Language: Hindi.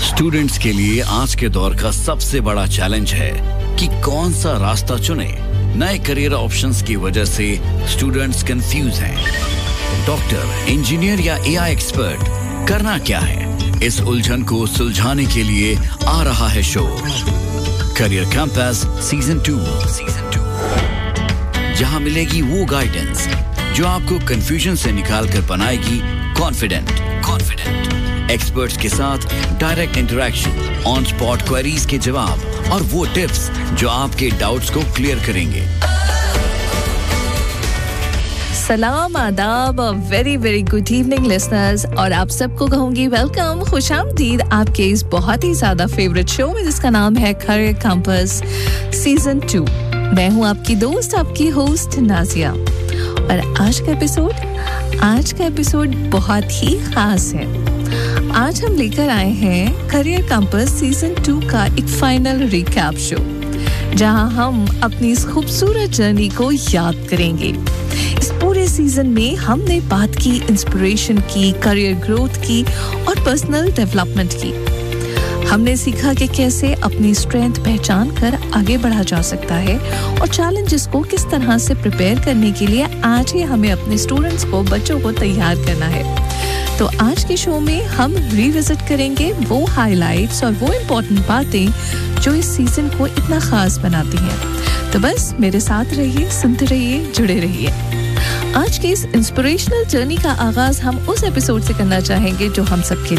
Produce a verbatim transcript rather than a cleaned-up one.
स्टूडेंट्स के लिए आज के दौर का सबसे बड़ा चैलेंज है कि कौन सा रास्ता चुने। नए करियर ऑप्शंस की वजह से स्टूडेंट्स कंफ्यूज हैं। डॉक्टर, इंजीनियर या एआई एक्सपर्ट, करना क्या है? इस उलझन को सुलझाने के लिए आ रहा है show career campus season two season two जहां मिलेगी वो गाइडेंस जो आपको कंफ्यूजन से निकालकर बनाएगी कॉन्फिडेंट कॉन्फिडेंट एक्सपर्ट्स के साथ direct interaction, on spot queries के जवाब और वो टिप्स जो आपके डाउट्स को क्लियर करेंगे। सलाम, आदाब, very very good evening listeners, और आप सबको कहूंगी वेलकम, खुशामदीद आपके इस बहुत ही ज्यादा फेवरेट शो में जिसका नाम है करियर कैंपस सीजन टू। मैं हूं आपकी दोस्त, आपकी होस्ट नाजिया, और आज का एपिसोड आज का एपिसोड बहुत ही खास है। आज हम लेकर आए हैं करियर कैंपस सीजन टू का एक फाइनल रिकैप शो, जहां हम अपनी इस खूबसूरत जर्नी को याद करेंगे। इस पूरे सीजन में हमने बात की इंस्पिरेशन की, करियर ग्रोथ की और पर्सनल डेवलपमेंट की। हमने सीखा कि कैसे अपनी स्ट्रेंथ पहचान कर आगे बढ़ा जा सकता है और चैलेंजेस को किस तरह से प्रिपेयर करने के लिए आज ही हमें अपने स्टूडेंट्स को, बच्चों को तैयार करना है। तो आज के शो में हम रिविजिट करेंगे वो हाइलाइट्स और वो इम्पोर्टेंट बातें जो इस सीजन को इतना खास बनाती हैं। तो बस मेरे साथ रहिए, सुनते रहिए, जुड़े रहिए। आज की इस इंस्पिरेशनल जर्नी का आगाज हम उस एपिसोड से करना चाहेंगे जो हम सबके